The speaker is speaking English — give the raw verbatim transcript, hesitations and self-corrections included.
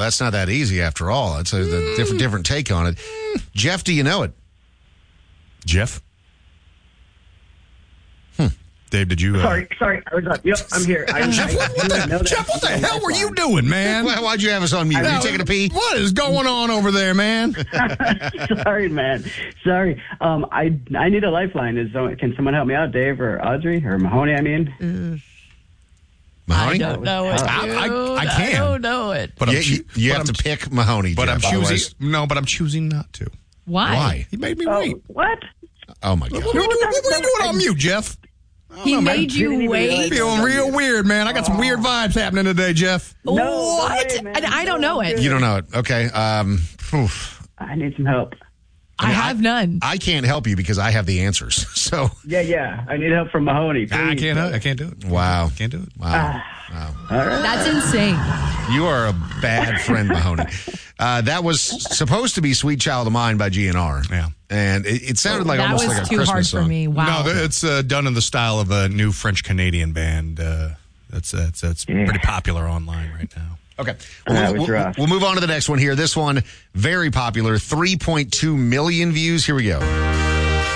that's not that easy after all. It's a, a different different take on it. Jeff, do you know it? Jeff? Hmm. Dave, did you... Uh... Sorry, sorry. I was up. Yep, I'm here. I, Jeff, what, what the, Jeff, what the hell were you doing, man? Why, why'd you have us on mute? Were you taking a pee? What is going on over there, man? Sorry, man. Sorry. Um, I I need a lifeline. Is Can someone help me out, Dave or Audrey or Mahoney, I mean? Mm. Mahoney? I don't know it, dude. I, I, I can. I don't know it. But you I'm, you, you but have I'm, to pick Mahoney, But Jeff, I'm choosing... otherwise- No, but I'm choosing not to. Why? Why? He made me Oh, wait. what? Oh, my God. What were you doing, what were you doing on mute, Jeff? He know, made Didn't you even wait. realize- Feeling real weird, man. I got some weird vibes happening today, Jeff. No what? way, man. And I don't know it. You don't know it. Okay. Um, oof. I need some help. I have none. I can't help you because I have the answers. So, Yeah, yeah. I need help from Mahoney. Please. I can't. I can't do it. wow. Can't do it. Wow. All right. That's insane. You are a bad friend, Mahoney. Uh, that was supposed to be Sweet Child of Mine by G N R. Yeah. And it, it sounded like that almost was like a too Christmas hard song. for me. Wow. No, it's uh, done in the style of a new French-Canadian band. Uh, that's that's that's Yeah. pretty popular online right now. Okay. That We'll, was we'll, rough. we'll move on to the next one here. This one, very popular, three point two million views. Here we go.